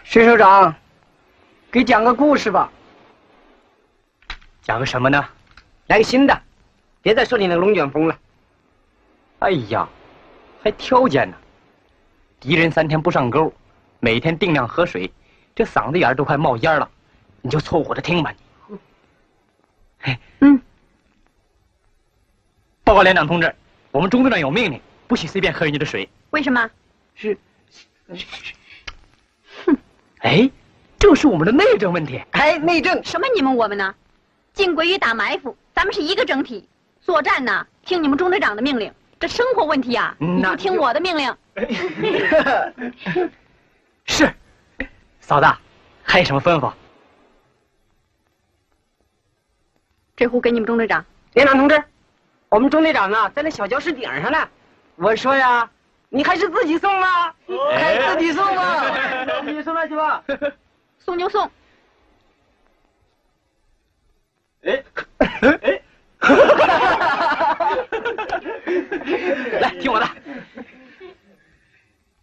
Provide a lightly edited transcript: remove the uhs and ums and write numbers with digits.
徐首长，给讲个故事吧。 讲个什么呢？ 来个新的，别再说你那个龙卷风了。 哎呀，还条件呢。敌人3天不上钩，每天定量喝水，这嗓子眼都快冒烟了，你就凑合着听吧你。报告连长同志，我们中队长有命令，不许随便喝人家的水。 为什么？ 是。 哎，这是我们的内政问题。 哎，内政什么你们我们呢？进鬼与打埋伏，咱们是一个整体。作战呢，听你们中队长的命令；这生活问题啊，你就听我的命令。 是，嫂子，还有什么吩咐？ 这壶给你们中队长。 连长同志，我们中队长呢，在那小教室顶上呢。我说呀，你还是自己送吧，自己送吧，自己送上去吧。 送就送。 来，听我的。